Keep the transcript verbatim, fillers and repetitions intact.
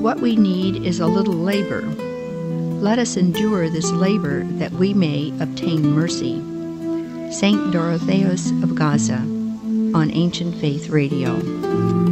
What we need is a little labor. Let us endure this labor that we may obtain mercy. Saint Dorotheus of Gaza on Ancient Faith Radio.